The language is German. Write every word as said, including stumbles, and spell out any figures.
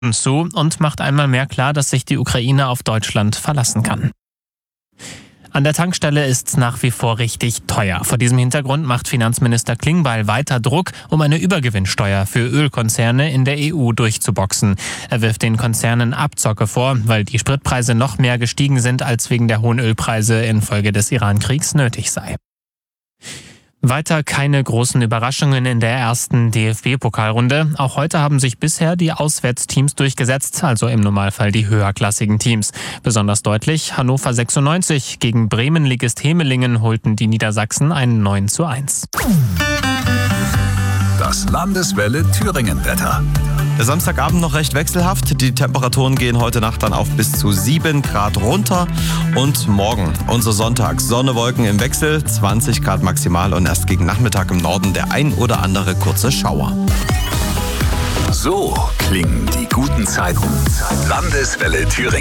zu und macht einmal mehr klar, dass sich die Ukraine auf Deutschland verlassen kann. An der Tankstelle ist's nach wie vor richtig teuer. Vor diesem Hintergrund macht Finanzminister Klingbeil weiter Druck, um eine Übergewinnsteuer für Ölkonzerne in der E U durchzuboxen. Er wirft den Konzernen Abzocke vor, weil die Spritpreise noch mehr gestiegen sind, als wegen der hohen Ölpreise infolge des Iran-Kriegs nötig sei. Weiter keine großen Überraschungen in der ersten D F B-Pokalrunde. Auch heute haben sich bisher die Auswärtsteams durchgesetzt, also im Normalfall die höherklassigen Teams. Besonders deutlich Hannover sechsundneunzig gegen Bremen-Ligist Hemelingen holten die Niedersachsen ein neun zu eins. Das Landeswelle Thüringen-Wetter. Der Samstagabend noch recht wechselhaft. Die Temperaturen gehen heute Nacht dann auf bis zu sieben Grad runter. Und morgen, unser Sonntag, Sonne, Wolken im Wechsel, zwanzig Grad maximal und erst gegen Nachmittag im Norden der ein oder andere kurze Schauer. So klingen die guten Zeiten. Landeswelle Thüringen.